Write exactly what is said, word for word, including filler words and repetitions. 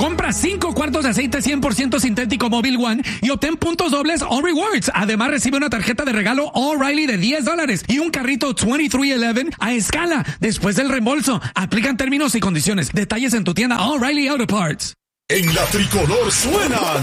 Compra cinco cuartos de aceite cien por ciento sintético Mobil One y obtén puntos dobles All Rewards. Además, recibe una tarjeta de regalo O'Reilly de diez dólares y un carrito veintitrés once a escala después del reembolso. Aplican términos y condiciones. Detalles en tu tienda O'Reilly Auto Parts. En la tricolor suenan